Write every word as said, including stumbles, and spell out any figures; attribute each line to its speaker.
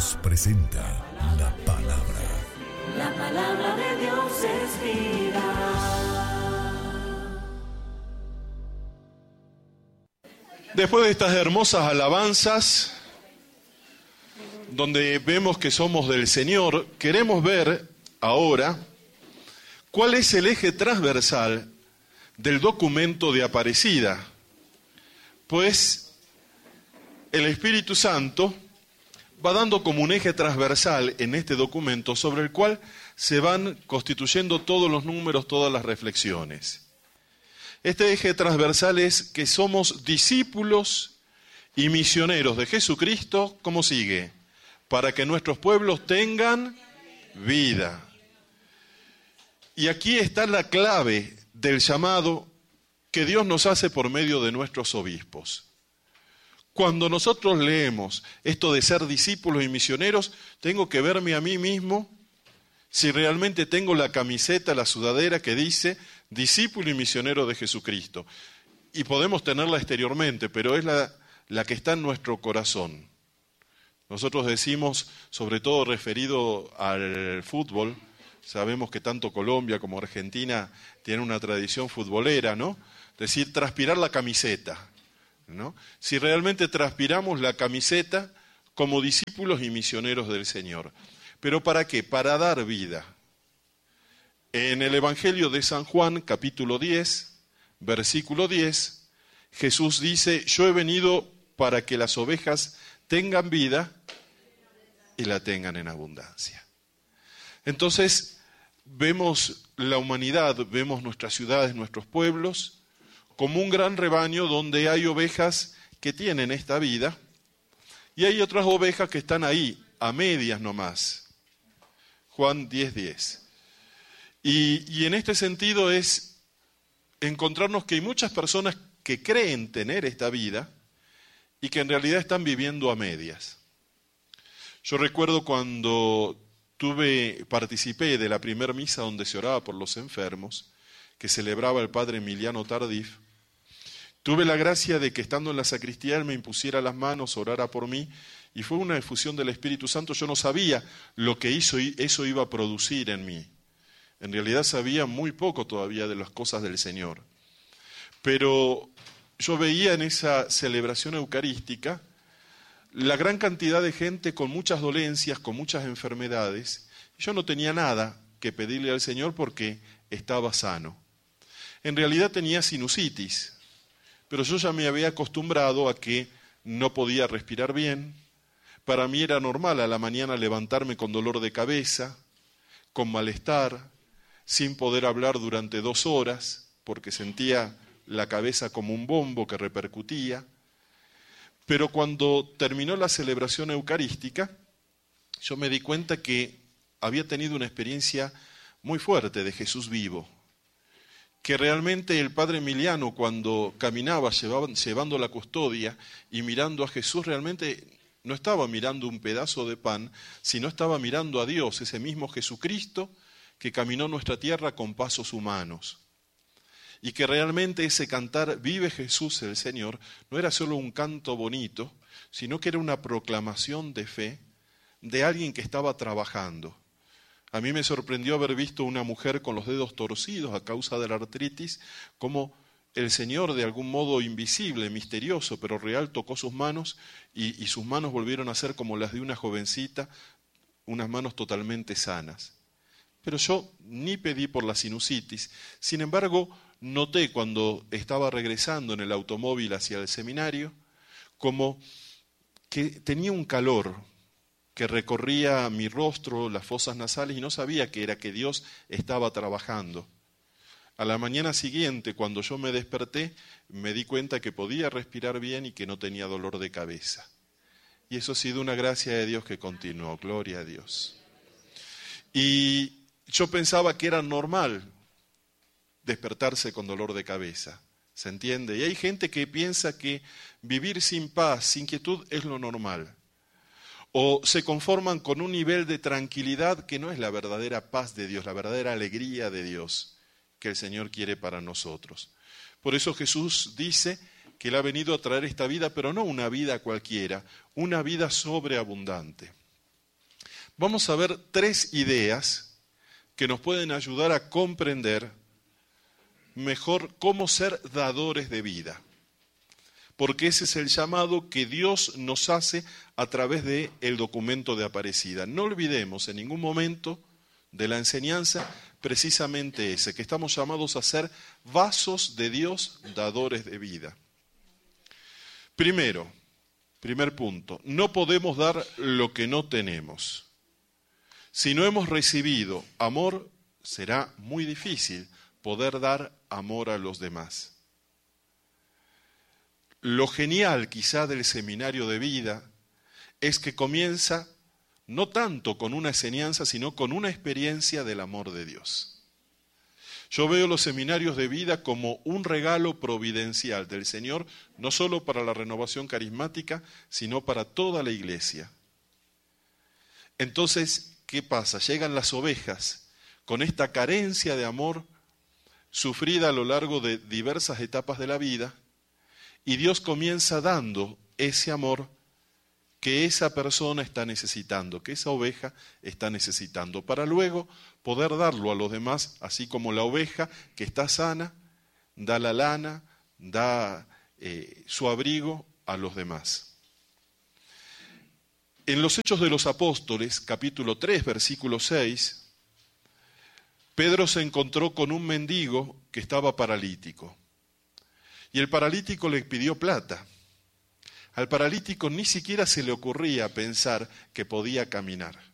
Speaker 1: Jesús presenta la palabra.
Speaker 2: La palabra de Dios es vida.
Speaker 3: Después de estas hermosas alabanzas, donde vemos que somos del Señor, queremos ver ahora cuál es el eje transversal del documento de Aparecida. Pues el Espíritu Santo va dando como un eje transversal en este documento sobre el cual se van constituyendo todos los números, todas las reflexiones. Este eje transversal es que somos discípulos y misioneros de Jesucristo, ¿cómo sigue? Para que nuestros pueblos tengan vida. Y aquí está la clave del llamado que Dios nos hace por medio de nuestros obispos. Cuando nosotros leemos esto de ser discípulos y misioneros, tengo que verme a mí mismo si realmente tengo la camiseta, la sudadera que dice discípulo y misionero de Jesucristo. Y podemos tenerla exteriormente, pero es la, la que está en nuestro corazón. Nosotros decimos, sobre todo referido al fútbol, sabemos que tanto Colombia como Argentina tienen una tradición futbolera, ¿no? Decir, transpirar la camiseta, ¿no? Si realmente transpiramos la camiseta como discípulos y misioneros del Señor. ¿Pero para qué? Para dar vida. En el Evangelio de San Juan, capítulo diez, versículo diez, Jesús dice, yo he venido para que las ovejas tengan vida y la tengan en abundancia. Entonces, vemos la humanidad, vemos nuestras ciudades, nuestros pueblos, como un gran rebaño donde hay ovejas que tienen esta vida y hay otras ovejas que están ahí, a medias nomás. Juan diez, diez. Y, y en este sentido es encontrarnos que hay muchas personas que creen tener esta vida y que en realidad están viviendo a medias. Yo recuerdo cuando tuve, participé de la primera misa donde se oraba por los enfermos, que celebraba el padre Emiliano Tardif. Tuve la gracia de que estando en la sacristía él me impusiera las manos, orara por mí, y fue una efusión del Espíritu Santo. Yo no sabía lo que hizo, eso iba a producir en mí. En realidad sabía muy poco todavía de las cosas del Señor. Pero yo veía en esa celebración eucarística la gran cantidad de gente con muchas dolencias, con muchas enfermedades. Yo no tenía nada que pedirle al Señor porque estaba sano. En realidad tenía sinusitis, pero yo ya me había acostumbrado a que no podía respirar bien. Para mí era normal a la mañana levantarme con dolor de cabeza, con malestar, sin poder hablar durante dos horas, porque sentía la cabeza como un bombo que repercutía. Pero cuando terminó la celebración eucarística, yo me di cuenta que había tenido una experiencia muy fuerte de Jesús vivo. Que realmente el padre Emiliano, cuando caminaba llevaba, llevando la custodia y mirando a Jesús, realmente no estaba mirando un pedazo de pan, sino estaba mirando a Dios, ese mismo Jesucristo que caminó nuestra tierra con pasos humanos. Y que realmente ese cantar Vive Jesús el Señor no era solo un canto bonito, sino que era una proclamación de fe de alguien que estaba trabajando. A mí me sorprendió haber visto una mujer con los dedos torcidos a causa de la artritis, como el Señor de algún modo invisible, misterioso, pero real, tocó sus manos y, y sus manos volvieron a ser como las de una jovencita, unas manos totalmente sanas. Pero yo ni pedí por la sinusitis, sin embargo, noté cuando estaba regresando en el automóvil hacia el seminario, como que tenía un calor que recorría mi rostro, las fosas nasales, y no sabía que era que Dios estaba trabajando. A la mañana siguiente, cuando yo me desperté, me di cuenta que podía respirar bien y que no tenía dolor de cabeza. Y eso ha sido una gracia de Dios que continuó, gloria a Dios. Y yo pensaba que era normal despertarse con dolor de cabeza, ¿se entiende? Y hay gente que piensa que vivir sin paz, sin quietud, es lo normal. O se conforman con un nivel de tranquilidad que no es la verdadera paz de Dios, la verdadera alegría de Dios que el Señor quiere para nosotros. Por eso Jesús dice que Él ha venido a traer esta vida, pero no una vida cualquiera, una vida sobreabundante. vamos a ver tres ideas que nos pueden ayudar a comprender mejor cómo ser dadores de vida. Porque ese es el llamado que Dios nos hace a través del documento de Aparecida. No olvidemos en ningún momento de la enseñanza precisamente ese, que estamos llamados a ser vasos de Dios, dadores de vida. Primero, primer punto, no podemos dar lo que no tenemos. Si no hemos recibido amor, será muy difícil poder dar amor a los demás. Lo genial quizá del seminario de vida es que comienza no tanto con una enseñanza, sino con una experiencia del amor de Dios. Yo veo los seminarios de vida como un regalo providencial del Señor, no solo para la renovación carismática, sino para toda la iglesia. Entonces, ¿qué pasa? Llegan las ovejas con esta carencia de amor sufrida a lo largo de diversas etapas de la vida, y Dios comienza dando ese amor que esa persona está necesitando, que esa oveja está necesitando, para luego poder darlo a los demás, así como la oveja que está sana, da la lana, da eh, su abrigo a los demás. En los Hechos de los Apóstoles, capítulo tres, versículo seis, Pedro se encontró con un mendigo que estaba paralítico. Y el paralítico le pidió plata. Al paralítico ni siquiera se le ocurría pensar que podía caminar.